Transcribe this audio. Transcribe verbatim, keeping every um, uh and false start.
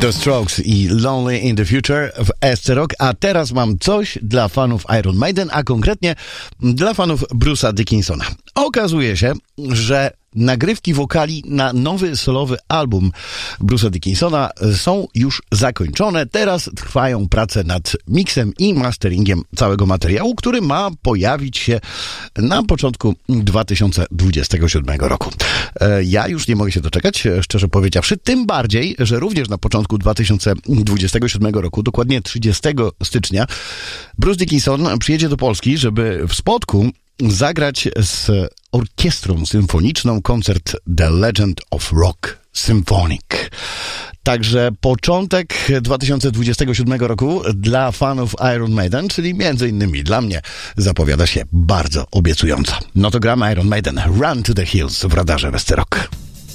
The Strokes i Lonely in the Future w S C Rock, a teraz mam coś dla fanów Iron Maiden, a konkretnie dla fanów Bruce'a Dickinsona. Okazuje się, że nagrywki wokali na nowy solowy album Bruce'a Dickinsona są już zakończone. Teraz trwają prace nad miksem i masteringiem całego materiału, który ma pojawić się na początku dwa tysiące dwudziestego siódmego roku. Ja już nie mogę się doczekać, szczerze powiedziawszy, tym bardziej, że również na początku dwa tysiące dwudziestego siódmego roku, dokładnie trzydziestego stycznia, Bruce Dickinson przyjedzie do Polski, żeby w Spodku zagrać z orkiestrą symfoniczną koncert The Legend of Rock Symphonic. Także początek dwa tysiące dwudziestego siódmego roku dla fanów Iron Maiden, czyli między innymi dla mnie, zapowiada się bardzo obiecująco. No to gramy Iron Maiden, Run to the Hills w radarze w S C Rock.